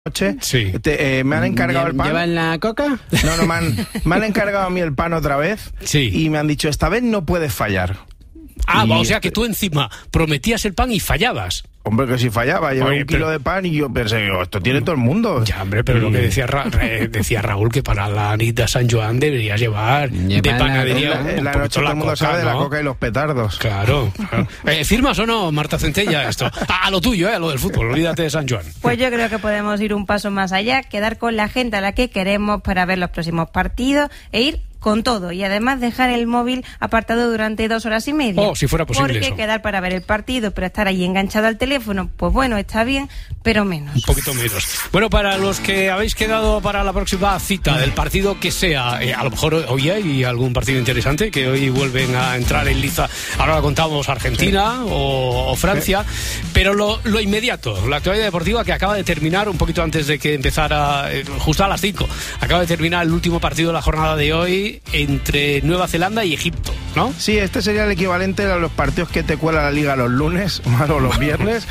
noche. Sí. Me han encargado el pan. ¿Llevan la coca? No, me han encargado a mí el pan otra vez. Sí. Y me han dicho, esta vez no puedes fallar. O sea que tú encima prometías el pan y fallabas. Hombre, que si fallaba, llevé un kilo de pan y yo pensé, esto tiene todo el mundo. Ya, hombre, pero lo que decía Raúl, que para la nit de San Joan deberías llevar de panadería En la noche todo el mundo sabe de la coca y los petardos. Claro. ¿Firmas o no, Marta Centella, esto? A lo tuyo, a lo del fútbol, olvídate de San Joan. Pues yo creo que podemos ir un paso más allá, quedar con la gente a la que queremos para ver los próximos partidos e ir con todo, y además dejar el móvil apartado durante 2 horas y media. Si fuera posible. Porque eso. quedar para ver el partido, pero estar ahí enganchado al teléfono, pues bueno, está bien, pero menos. Un poquito menos. Bueno, para los que habéis quedado para la próxima cita del partido que sea, a lo mejor hoy hay algún partido interesante, que hoy vuelven a entrar en liza. Ahora contamos Argentina o Francia, pero lo inmediato, la actualidad deportiva que acaba de terminar un poquito antes de que empezara, justo a las 5, acaba de terminar el último partido de la jornada de hoy entre Nueva Zelanda y Egipto, ¿no? Sí, este sería el equivalente a los partidos que te cuela la liga los lunes o los viernes,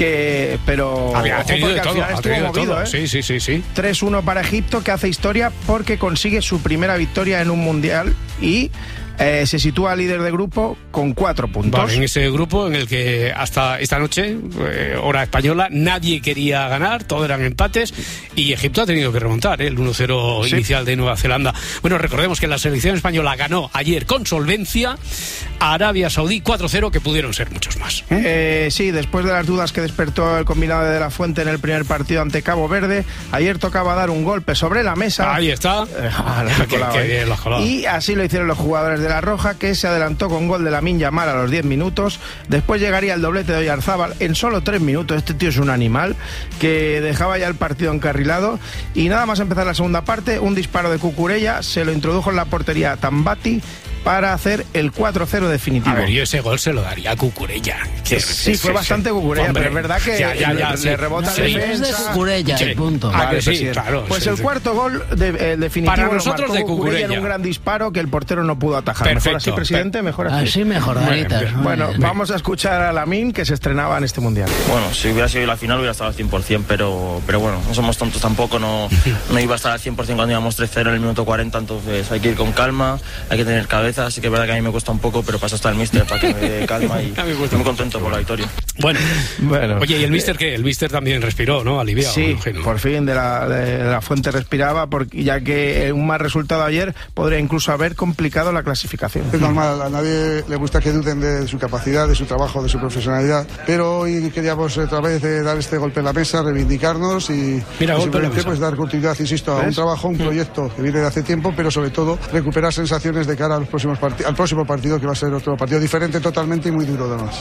pero ha tenido de todo, al final estuvo movido, ¿eh? Sí. 3-1 para Egipto, que hace historia porque consigue su primera victoria en un mundial y se sitúa líder de grupo con 4 puntos. Vale, en ese grupo en el que hasta esta noche, hora española, nadie quería ganar, todo eran empates y Egipto ha tenido que remontar el 1-0 inicial de Nueva Zelanda. Bueno, recordemos que la selección española ganó ayer con solvencia a Arabia Saudí 4-0, que pudieron ser muchos más. Sí, después de las dudas que despertó el combinado de La Fuente en el primer partido ante Cabo Verde, ayer tocaba dar un golpe sobre la mesa. Ahí está. Qué bien lo has colado. Y así lo hicieron los jugadores de La Roja, que se adelantó con gol de Lamine Yamal a los 10 minutos. Después llegaría el doblete de Oyarzábal en solo 3 minutos. Este tío es un animal que dejaba ya el partido encarrilado. Y nada más empezar la segunda parte, un disparo de Cucurella se lo introdujo en la portería Tambati para hacer el 4-0 definitivo. A ver, yo ese gol se lo daría a Cucurella. Sí, fue bastante Cucurella, pero es verdad que le rebota el defensa. Es de Cucurella, punto. Vale, claro. Pues el cuarto gol definitivo para nosotros de Cucurella en un gran disparo que el portero no pudo atajar. Perfecto. Mejor así, presidente, mejor así. Así mejor, Bueno, vamos a escuchar a Lamine, que se estrenaba en este mundial. Bueno, si hubiera sido la final hubiera estado al 100%, pero bueno, no somos tontos tampoco, no iba a estar al 100% cuando íbamos 3-0 en el minuto 40, entonces hay que ir con calma, hay que tener cabeza, así que es verdad que a mí me cuesta un poco, pero pasa hasta el míster para que me dé calma y estoy muy contento por la victoria. Bueno. Oye, ¿y el míster qué? El míster también respiró, ¿no? Aliviado. Sí, por fin de la Fuente respiraba, ya que un mal resultado ayer podría incluso haber complicado la clasificación. Es normal, a nadie le gusta que duden de su capacidad, de su trabajo, de su profesionalidad, pero hoy queríamos otra vez dar este golpe en la mesa, reivindicarnos y simplemente pues dar continuidad, insisto, a un trabajo, un proyecto que viene de hace tiempo, pero sobre todo recuperar sensaciones de cara a los próximos al próximo partido, que va a ser otro partido diferente totalmente y muy duro además.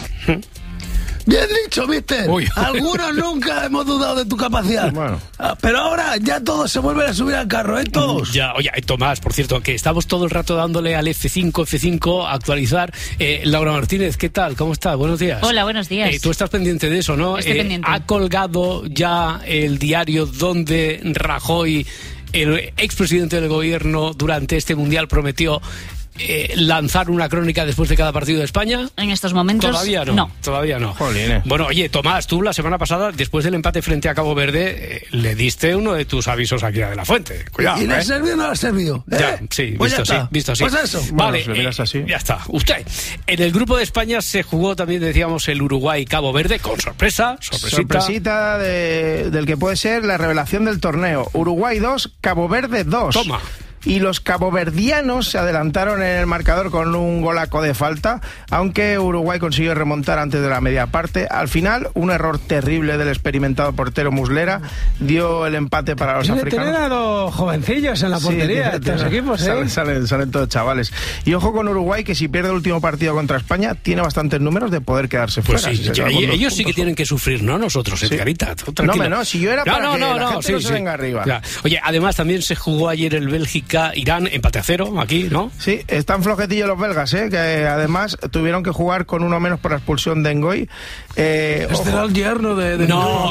Bien dicho, mister. Algunos nunca hemos dudado de tu capacidad. Bueno. Pero ahora ya todos se vuelven a subir al carro, ¿eh? Todos. Ya, oye, Tomás, por cierto, que estamos todo el rato dándole al F5 a actualizar. Laura Martínez, ¿qué tal? ¿Cómo estás? Buenos días. Hola, buenos días. Tú estás pendiente de eso, ¿no? Estoy pendiente. Ha colgado ya el diario donde Rajoy, el expresidente del gobierno, durante este mundial prometió lanzar una crónica después de cada partido de España. En estos momentos Todavía no. Jolines. Bueno, oye, Tomás, tú la semana pasada, después del empate frente a Cabo Verde, le diste uno de tus avisos aquí a De La Fuente. Cuidado. ¿Y le ha servido o no le ha servido? Ya, sí, pues visto así. Pues eso. Vale, bueno, así. Ya está. Usted, en el grupo de España se jugó también, decíamos, el Uruguay-Cabo Verde con sorpresita del que puede ser la revelación del torneo. Uruguay 2, Cabo Verde 2. Toma. Y los caboverdianos se adelantaron en el marcador con un golaco de falta, aunque Uruguay consiguió remontar antes de la media parte. Al final, un error terrible del experimentado portero Muslera dio el empate para los africanos. Tienen a los jovencillos en la portería, estos equipos, ¿eh? Salen todos chavales. Y ojo con Uruguay, que si pierde el último partido contra España, tiene bastantes números de poder quedarse fuera. Pues sí, ellos sí que tienen que sufrir, ¿no? Nosotros, Edgarita. No, si yo era para que la gente no se venga arriba. Ya. Oye, además también se jugó ayer el Bélgica Bélgica, Irán, empate a 0 aquí, ¿no? Sí, están flojetillos los belgas, que además tuvieron que jugar con uno menos por la expulsión de Ngoy. Este era el yerno de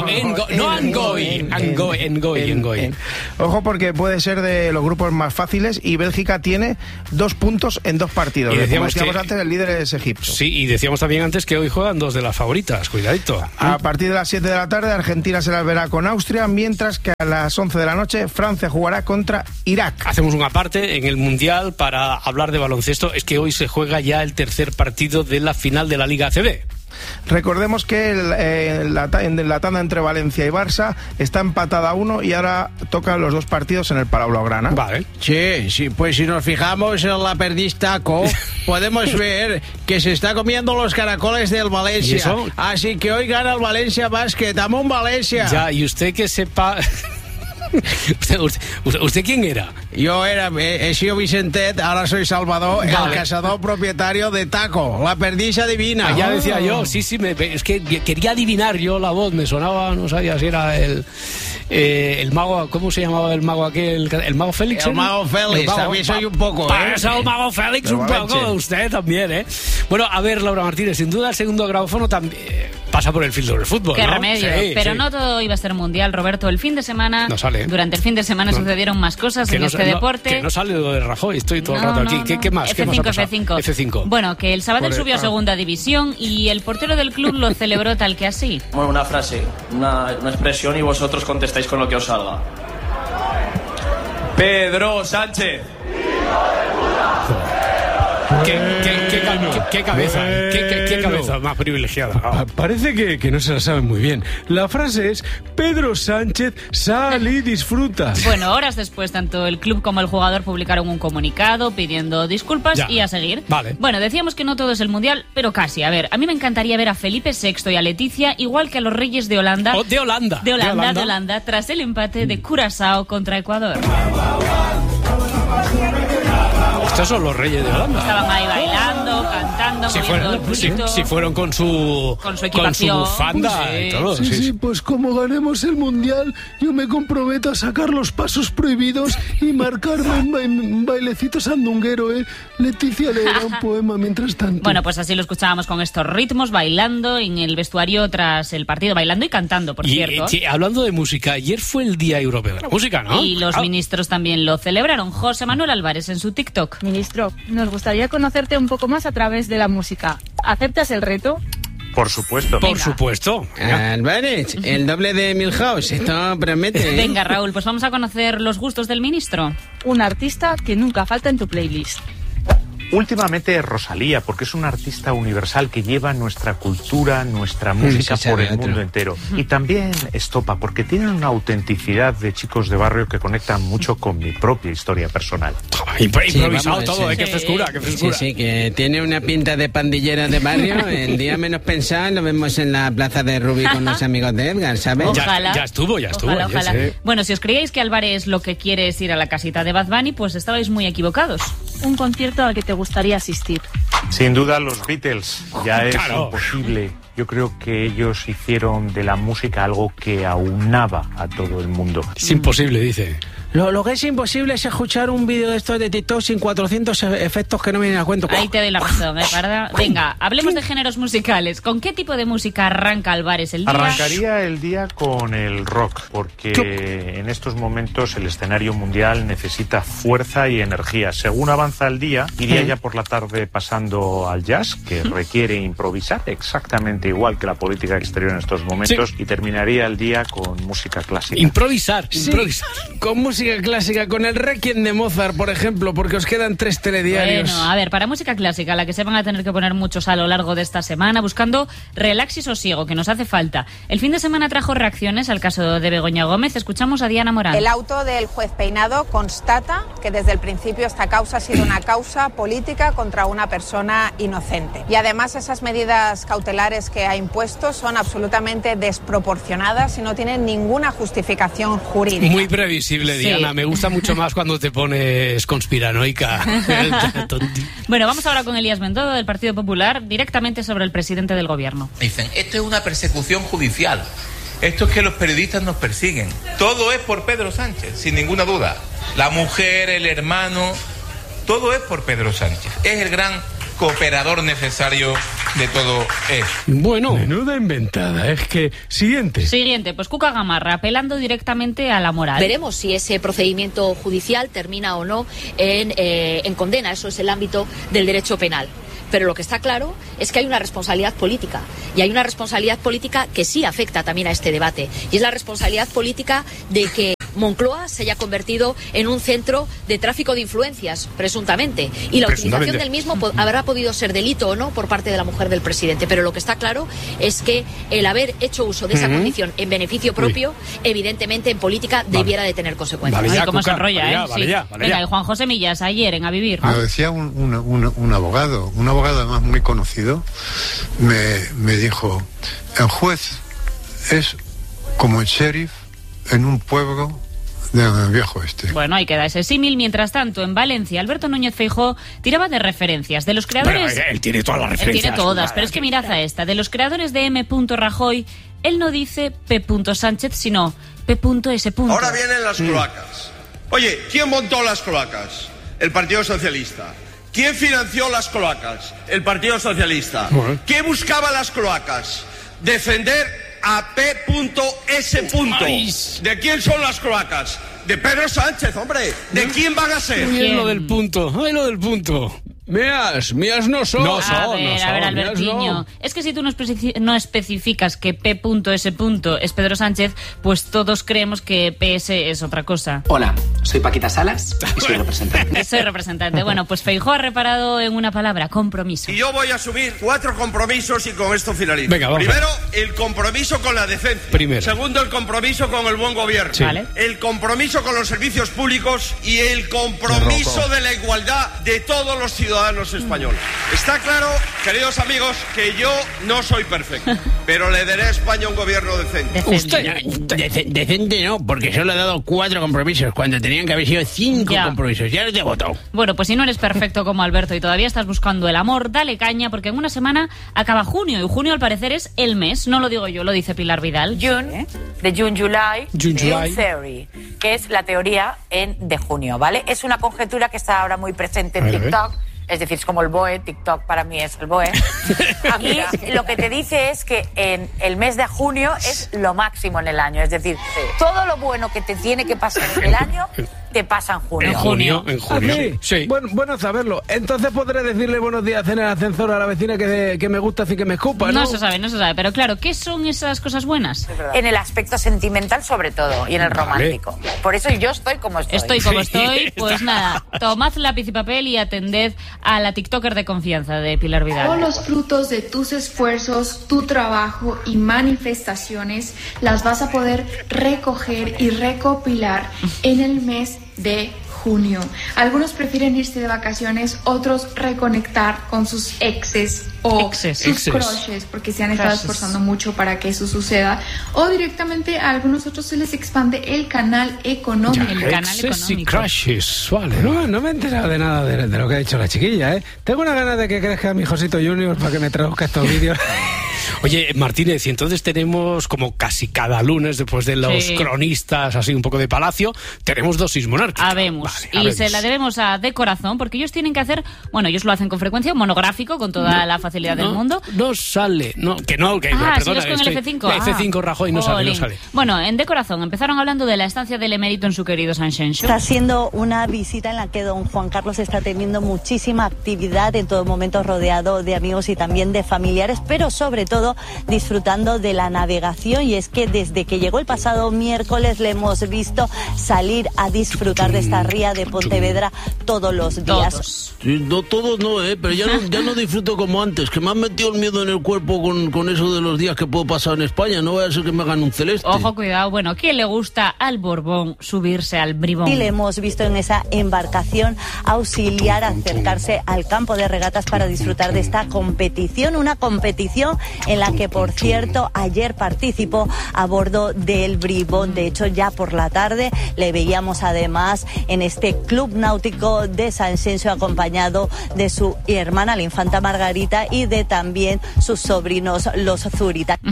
Ngoy. Ojo, porque puede ser de los grupos más fáciles y Bélgica tiene 2 puntos en 2 partidos. Y decíamos antes, el líder es Egipto. Sí, y decíamos también antes que hoy juegan 2 de las favoritas, cuidadito. A partir de las 7 de la tarde, Argentina se las verá con Austria, mientras que a las 11 de la noche Francia jugará contra Irak. Hacemos una parte en el Mundial para hablar de baloncesto. Es que hoy se juega ya el tercer partido de la final de la Liga ACB. Recordemos que la tanda entre Valencia y Barça está empatada a 1 y ahora tocan los 2 partidos en el Palau Blaugrana. Vale. Sí, pues si nos fijamos en la perdiz Taco, podemos ver que se está comiendo los caracoles del Valencia. Así que hoy gana el Valencia Básquet. ¡Amón Valencia! Ya, y usted que sepa... ¿Usted quién era? Yo he sido Vicentet, ahora soy Salvador, el cazador propietario de Taco, la perdiz adivina. Ya decía yo, sí, es que quería adivinar yo la voz, me sonaba, no sabía si era el mago, ¿cómo se llamaba el mago aquel? ¿El mago Félix? El mago Félix, también soy un poco. El mago Félix un poco, usted también, Bueno, a ver, Laura Martínez, sin duda el segundo grabófono también pasa por el filtro del fútbol, Qué ¿no? remedio, pero no todo iba a ser mundial, Roberto. El fin de semana, durante el fin de semana sucedieron más cosas en este deporte. Que no sale lo de Rajoy, estoy todo el rato aquí. ¿Qué más? F5. Bueno, que el Sabadell subió a segunda división y el portero del club lo celebró tal que así. Una frase, una expresión y vosotros contestáis con lo que os salga. Pedro Sánchez. Qué cabeza, qué cabeza más privilegiada. Parece que no se la saben muy bien. La frase es: Pedro Sánchez, sal y disfruta. Bueno, horas después, tanto el club como el jugador publicaron un comunicado pidiendo disculpas y a seguir. Vale. Bueno, decíamos que no todo es el mundial, pero casi. A ver, a mí me encantaría ver a Felipe VI y a Leticia igual que a los Reyes de Holanda. De Holanda, tras el empate de Curazao contra Ecuador. Estos son los Reyes de Holanda. Estaban ahí bailando, cantando, si fueron con su equipación, con su bufanda y todo. Sí, pues como ganemos el mundial, yo me comprometo a sacar los pasos prohibidos y marcarme en bailecitos sandunguero, Leticia leerá un poema mientras tanto. Bueno, pues así lo escuchábamos con estos ritmos, bailando en el vestuario tras el partido, bailando y cantando, por cierto. Hablando de música, ayer fue el Día Europeo de la Música, ¿no? Y los ministros también lo celebraron. José Manuel Álvarez en su TikTok. Ministro, nos gustaría conocerte un poco más a través de la música. ¿Aceptas el reto? Por supuesto. Por supuesto. Álvarez, el doble de Milhouse, esto promete. Venga, Raúl, pues vamos a conocer los gustos del ministro. Un artista que nunca falta en tu playlist. Últimamente Rosalía, porque es una artista universal que lleva nuestra cultura, nuestra música por el mundo entero. Y también Estopa, porque tienen una autenticidad de chicos de barrio que conectan mucho con mi propia historia personal. Improvisado todo, qué frescura, qué frescura. Sí, que tiene una pinta de pandillera de barrio. El día menos pensado lo vemos en la plaza de Rubí con los amigos de Edgar, ¿sabes? Ojalá. Ya estuvo. Ojalá. Bueno, si os creíais que Álvarez lo que quiere es ir a la casita de Bad Bunny, pues estabais muy equivocados. Un concierto al que te gustaría asistir. Sin duda los Beatles. Ya es imposible. Yo creo que ellos hicieron de la música algo que aunaba a todo el mundo. Es imposible, dice. Lo que es imposible es escuchar un vídeo de estos de TikTok sin 400 efectos que no vienen a cuento. Ahí te doy la razón, ¿verdad? Venga, hablemos de géneros musicales. ¿Con qué tipo de música arranca Álvarez el día? Arrancaría el día con el rock, porque en estos momentos el escenario mundial necesita fuerza y energía. Según avanza el día, iría ya por la tarde pasando al jazz, que requiere improvisar, exactamente igual que la política exterior en estos momentos, y terminaría el día con música clásica. Improvisar. Con música clásica, con el Requiem de Mozart, por ejemplo, porque os quedan 3 telediarios. Bueno, a ver, para música clásica, la que se van a tener que poner muchos a lo largo de esta semana, buscando relax y sosiego, que nos hace falta. El fin de semana trajo reacciones al caso de Begoña Gómez. Escuchamos a Diana Morán. El auto del juez Peinado constata que desde el principio esta causa ha sido una causa política contra una persona inocente. Y además esas medidas cautelares que ha impuesto son absolutamente desproporcionadas y no tienen ninguna justificación jurídica. Muy previsible, Diana. Me gusta mucho más cuando te pones conspiranoica. Bueno, vamos ahora con Elías Bendodo del Partido Popular, directamente sobre el presidente del gobierno. Dicen, esto es una persecución judicial. Esto es que los periodistas nos persiguen. Todo es por Pedro Sánchez, sin ninguna duda. La mujer, el hermano, todo es por Pedro Sánchez. Es el gran cooperador necesario de todo esto. Bueno, menuda inventada. Es que, Siguiente, pues Cuca Gamarra, apelando directamente a la moral. Veremos si ese procedimiento judicial termina o no en condena. Eso es el ámbito del derecho penal. Pero lo que está claro es que hay una responsabilidad política. Y hay una responsabilidad política que sí afecta también a este debate. Y es la responsabilidad política de que Moncloa se haya convertido en un centro de tráfico de influencias, presuntamente. Y la utilización del mismo habrá podido ser delito o no por parte de la mujer del presidente. Pero lo que está claro es que el haber hecho uso de esa condición en beneficio propio, evidentemente en política debiera de tener consecuencias. Ay, cómo se enrolla, Venga, y Juan José Millas, ayer en A Vivir. Lo decía un abogado además muy conocido, me dijo, el juez es como el sheriff en un pueblo del viejo oeste. Bueno, ahí queda ese símil. Mientras tanto, en Valencia, Alberto Núñez Feijóo tiraba de referencias. De los creadores... Pero él tiene todas las referencias. Él tiene todas, pero es que mirad a esta. De los creadores de M. Rajoy, él no dice P. Sánchez, sino P.S. Ahora vienen las cloacas. Oye, ¿quién montó las cloacas? El Partido Socialista. ¿Quién financió las cloacas? El Partido Socialista. ¿Qué buscaba las cloacas? Defender a P.S. ¿De quién son las cloacas? De Pedro Sánchez, hombre. ¿De quién van a ser? Ay, lo del punto. Mías no son. A ver, Albertiño. No. Es que si tú no especificas que P.S. es Pedro Sánchez, pues todos creemos que PS es otra cosa. Hola, soy Paquita Salas y soy representante. Soy representante. Bueno, pues Feijóo ha reparado en una palabra, compromiso. Y yo voy a asumir 4 compromisos y con esto finalizo. Venga, vamos. Primero, el compromiso con la decencia. Primero. Segundo, el compromiso con el buen gobierno. Sí. Vale. El compromiso con los servicios públicos y el compromiso de la igualdad de todos los ciudadanos españoles. Está claro, queridos amigos, que yo no soy perfecto, pero le daré a España un gobierno decente. Decente no, porque solo he dado 4 compromisos, cuando tenían que haber sido 5 compromisos. Ya los he votado. Bueno, pues si no eres perfecto como Alberto y todavía estás buscando el amor, dale caña, porque en una semana acaba junio, y junio al parecer es el mes, no lo digo yo, lo dice Pilar Vidal. June July Theory, que es la teoría de junio, ¿vale? Es una conjetura que está ahora muy presente en TikTok. Es decir, es como el BOE, TikTok para mí es el BOE. Y lo que te dice es que en el mes de junio es lo máximo en el año. Es decir, todo lo bueno que te tiene que pasar en el año te pasa en junio. En junio. Sí. Bueno saberlo. Entonces podré decirle buenos días en el ascensor a la vecina que me gusta así que me escupa, ¿no? No se sabe. Pero claro, ¿qué son esas cosas buenas? En el aspecto sentimental sobre todo y en el romántico. Por eso yo estoy como estoy. Estoy como estoy. Pues nada, tomad lápiz y papel y atended a la TikToker de confianza de Pilar Vidal. Todos los frutos de tus esfuerzos, tu trabajo y manifestaciones las vas a poder recoger y recopilar en el mes de junio. Algunos prefieren irse de vacaciones, otros reconectar con sus exes o sus crushes, porque se han estado esforzando mucho para que eso suceda, o directamente a algunos otros se les expande el canal económico. Y crushes, vale. No me he enterado de nada de lo que ha dicho la chiquilla, ¿eh? Tengo una ganas de que crezca mi Josito Junior para que me traduzca estos vídeos. Oye, Martínez, y entonces tenemos como casi cada lunes, después de los cronistas así un poco de palacio, tenemos dosis monárquica. Habemos. Y se la debemos a De Corazón, porque ellos tienen que hacer, bueno, ellos lo hacen con frecuencia, un monográfico con toda la facilidad del mundo. No sale, perdona. ¿Sí con el F5? El F5 Rajoy no sale. Bueno, en De Corazón empezaron hablando de la estancia del emérito en su querido Sanxenxo. Está siendo una visita en la que don Juan Carlos está teniendo muchísima actividad, en todo momento rodeado de amigos y también de familiares, pero sobre todo disfrutando de la navegación, y es que desde que llegó el pasado miércoles le hemos visto salir a disfrutar de esta ría de Pontevedra todos los días. Sí, no todos pero ya no disfruto como antes, que me han metido el miedo en el cuerpo con eso de los días que puedo pasar en España, no vaya a ser que me hagan un celeste. Ojo, cuidado, bueno, ¿quién le gusta al Borbón subirse al bribón? Y le hemos visto en esa embarcación auxiliar acercarse al campo de regatas para disfrutar de esta competición, una competición en la que, por cierto, ayer participó a bordo del bribón. De hecho, ya por la tarde le veíamos además en este club náutico de Sanxenxo acompañado de su hermana, la infanta Margarita, y de también sus sobrinos, los Zurita.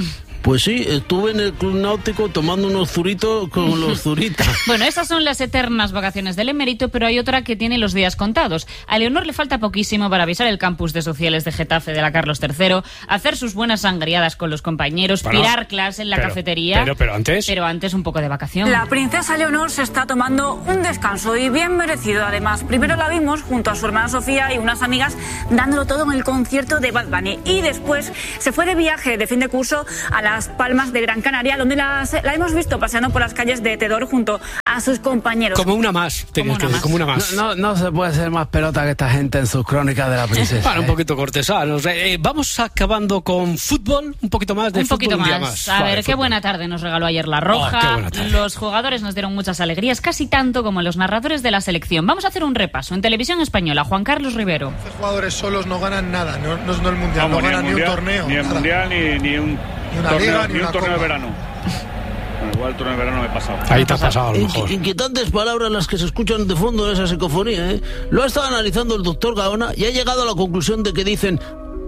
Pues sí, estuve en el Club Náutico tomando unos zuritos con los zuritas. Bueno, esas son las eternas vacaciones del emérito, pero hay otra que tiene los días contados. A Leonor le falta poquísimo para avisar el campus de sociales de Getafe de la Carlos III, hacer sus buenas sangriadas con los compañeros, pirar clase en la cafetería. Pero antes un poco de vacación. La princesa Leonor se está tomando un descanso y bien merecido además. Primero la vimos junto a su hermana Sofía y unas amigas dándolo todo en el concierto de Bad Bunny. Y después se fue de viaje de fin de curso a Las Palmas de Gran Canaria, donde la hemos visto paseando por las calles de Tedor junto a sus compañeros. Como una más, como una más. No se puede ser más pelota que esta gente en sus crónicas de la princesa. Para un poquito cortesanos. Vamos acabando con fútbol, un poquito más de un fútbol. Un poquito más. A ver, qué buena tarde nos regaló ayer La Roja. Los jugadores nos dieron muchas alegrías, casi tanto como los narradores de la selección. Vamos a hacer un repaso. En Televisión Española, Juan Carlos Rivero. Los jugadores solos no ganan nada, no el mundial, no ganan ni un torneo. Ni el mundial, ni un torneo, ni un torneo de verano. Igual el torneo de verano me he pasado. Ahí te has pasado, a lo mejor. Inquietantes palabras las que se escuchan de fondo de esa psicofonía, ¿eh? Lo ha estado analizando el doctor Gaona y ha llegado a la conclusión de que dicen...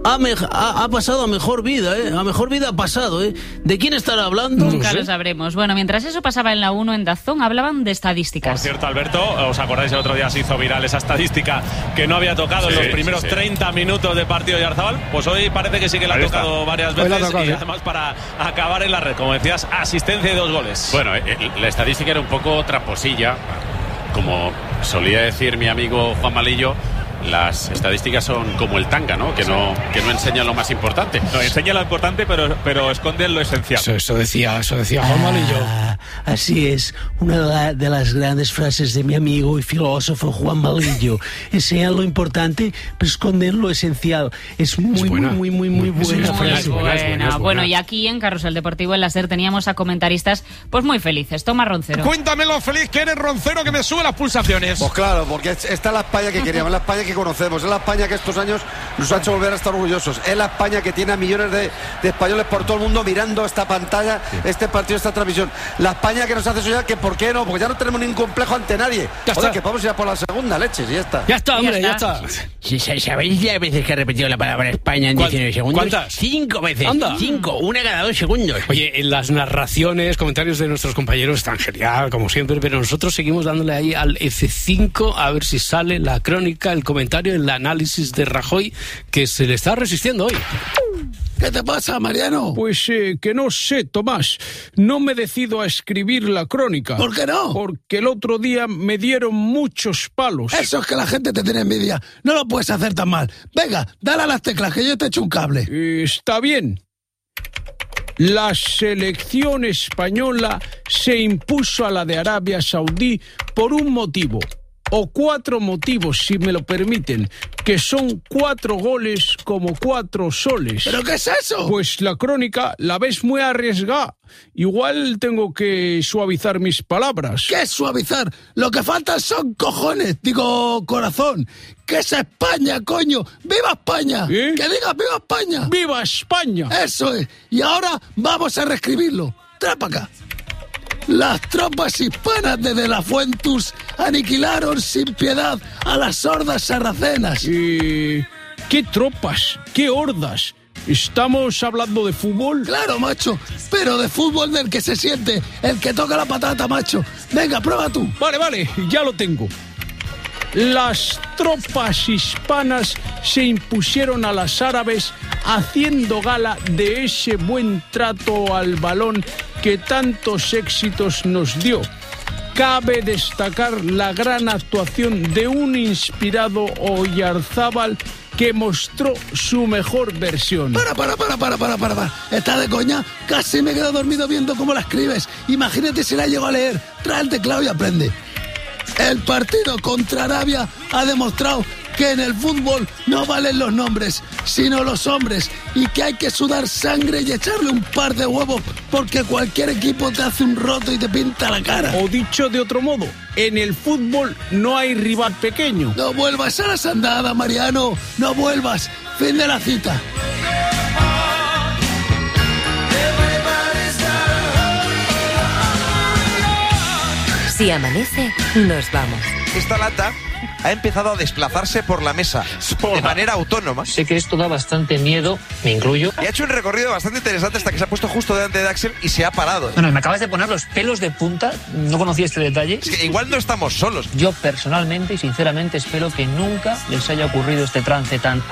Ha pasado a mejor vida, ¿eh? A mejor vida ha pasado, ¿eh? ¿De quién estará hablando? Nunca lo sabremos. Bueno, mientras eso pasaba en la 1 en DAZN, hablaban de estadísticas. Por cierto, Alberto, ¿os acordáis? El otro día se hizo viral esa estadística que no había tocado en los primeros 30 minutos de partido de Oyarzabal. Pues hoy parece que sí que la ha tocado varias veces y además para acabar en la red. Como decías, asistencia y 2 goles. Bueno, la estadística era un poco tramposilla. Como solía decir mi amigo Juan Malillo, las estadísticas son como el tanga, ¿no? Que no enseñan lo más importante. No, enseña lo importante, pero esconden lo esencial. Eso decía Juan Malillo. Así es, una de las grandes frases de mi amigo y filósofo Juan Malillo. Enseñan lo importante, pero esconden lo esencial. Es muy buena frase. Bueno, y aquí en Carrusel Deportivo en la SER teníamos a comentaristas pues muy felices. Toma, Roncero. Cuéntame lo feliz que eres, Roncero, que me sube las pulsaciones. Pues claro, porque esta es la España que queríamos, la España que conocemos, es la España que estos años nos ha hecho volver a estar orgullosos, es la España que tiene a millones de españoles por todo el mundo mirando esta pantalla, este partido, esta transmisión, la España que nos hace soñar que ¿por qué no? Porque ya no tenemos ningún complejo ante nadie. Joder, que vamos a ir a por la segunda, leches, y ya está. Ya está, hombre, ya está. ¿Sabéis las veces que ha repetido la palabra España en 19 segundos? ¿Cuántas? 5 veces. Anda. 5, una cada 2 segundos. Oye, en las narraciones, comentarios de nuestros compañeros están genial, como siempre, pero nosotros seguimos dándole ahí al F5 a ver si sale la crónica, el comentario, el análisis de Rajoy, que se le está resistiendo hoy. ¿Qué te pasa, Mariano? Pues que no sé, Tomás. No me decido a escribir la crónica. ¿Por qué no? Porque el otro día me dieron muchos palos. Eso es que la gente te tiene envidia. No lo puedes hacer tan mal. Venga, dale a las teclas, que yo te echo un cable. Está bien. La selección española se impuso a la de Arabia Saudí por un motivo. O 4 motivos, si me lo permiten, que son 4 goles como 4 soles. ¿Pero qué es eso? Pues la crónica la ves muy arriesgada. Igual tengo que suavizar mis palabras. ¿Qué es suavizar? Lo que faltan son cojones, digo corazón. ¡Que es España, coño! ¡Viva España! ¿Eh? ¡Que diga ¡viva España! ¡Viva España! Eso es. Y ahora vamos a reescribirlo. Trae para acá. Las tropas hispanas de la Fuentus aniquilaron sin piedad a las sordas sarracenas. ¿Qué tropas? ¿Qué hordas? ¿Estamos hablando de fútbol? Claro, macho, pero de fútbol del que se siente, el que toca la patata, macho. Venga, prueba tú. Vale, ya lo tengo. Las tropas hispanas se impusieron a las árabes haciendo gala de ese buen trato al balón que tantos éxitos nos dio. Cabe destacar la gran actuación de un inspirado Oyarzábal que mostró su mejor versión. Para. ¿Está de coña? Casi me quedo dormido viendo cómo la escribes. Imagínate si la llego a leer. Trae el teclado y aprende. El partido contra Arabia ha demostrado que en el fútbol no valen los nombres, sino los hombres, y que hay que sudar sangre y echarle un par de huevos porque cualquier equipo te hace un roto y te pinta la cara. O dicho de otro modo, en el fútbol no hay rival pequeño. No vuelvas a las andadas, Mariano, no vuelvas. Fin de la cita. Si amanece, nos vamos. Esta lata ha empezado a desplazarse por la mesa de manera autónoma. Sé que esto da bastante miedo, me incluyo. Y ha hecho un recorrido bastante interesante hasta que se ha puesto justo delante de Axel y se ha parado. Bueno, me acabas de poner los pelos de punta, no conocía este detalle. Es que igual no estamos solos. Yo personalmente y sinceramente espero que nunca les haya ocurrido este trance tan